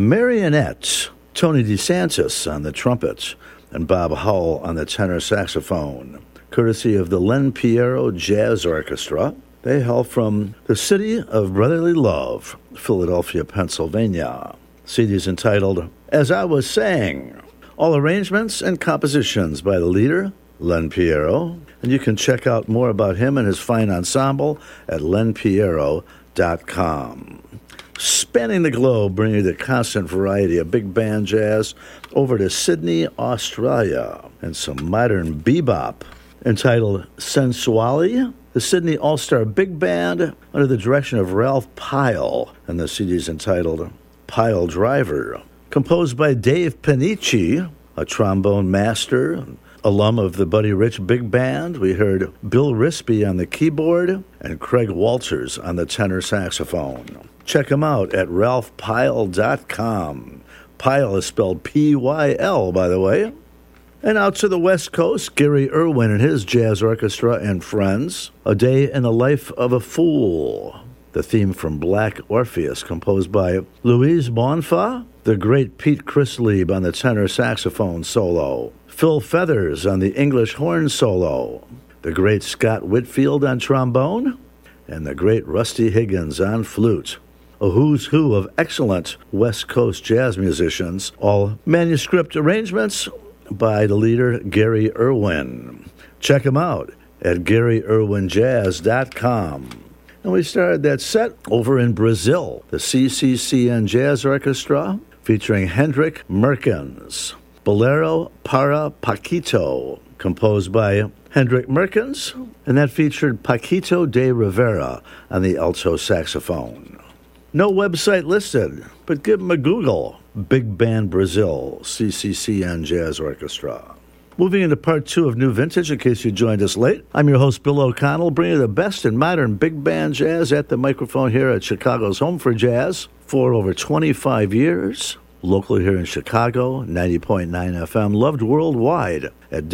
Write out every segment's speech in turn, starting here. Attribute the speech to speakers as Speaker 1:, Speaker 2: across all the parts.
Speaker 1: Marionette, Tony DeSantis on the trumpet, and Bob Howell on the tenor saxophone, courtesy of the Len Piero Jazz Orchestra. They hail from the city of brotherly love, Philadelphia, Pennsylvania. CD is entitled As I Was Saying. All arrangements and compositions by the leader, Len Piero, and you can check out more about him and his fine ensemble at lenpiero.com. Spanning the globe, bringing you the constant variety of big band jazz over to Sydney, Australia, and some modern bebop entitled Sensuali, the Sydney All-Star Big Band under the direction of Ralph Pyle, and the CD is entitled Pile Driver. Composed by Dave Panici, a trombone master, alum of the Buddy Rich Big Band. We heard Bill Rispey on the keyboard and Craig Walters on the tenor saxophone. Check him out at ralphpyle.com. Pyle is spelled P-Y-L, by the way. And out to the West Coast, Gary Irwin and his jazz orchestra and friends. A Day in the Life of a Fool. The theme from Black Orpheus, composed by Louise Bonfa, the great Pete Chrislieb on the tenor saxophone solo, Phil Feathers on the English horn solo, the great Scott Whitfield on trombone, and the great Rusty Higgins on flute. A who's who of excellent West Coast jazz musicians, all manuscript arrangements by the leader Gary Irwin. Check him out at GaryIrwinJazz.com. And we started that set over in Brazil, the CCCN Jazz Orchestra, featuring Hendrik Merkens. Bolero para Paquito, composed by Hendrik Merkens, and that featured Paquito de Rivera on the alto saxophone. No website listed, but give them a Google. Big Band Brazil, CCCN Jazz Orchestra. Moving into part two of New Vintage, in case you joined us late, I'm your host, Bill O'Connell, bringing you the best in modern big band jazz at the microphone here at Chicago's Home for Jazz for over 25 years. Locally here in Chicago, 90.9 FM, loved worldwide at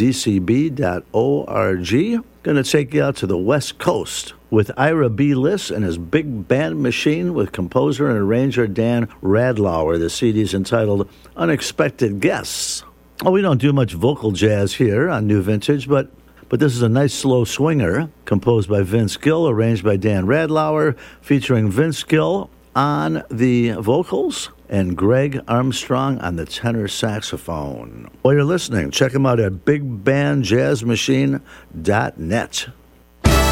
Speaker 1: WDCB.org. Going to take you out to the West Coast with Ira B. Liss and his big band machine with composer and arranger Dan Radlauer. The CD is entitled Unexpected Guests. Oh, we don't do much vocal jazz here on New Vintage, but this is a nice slow swinger composed by Vince Gill, arranged by Dan Radlauer, featuring Vince Gill on the vocals and Greg Armstrong on the tenor saxophone. While you're listening, check them out at bigbandjazzmachine.net.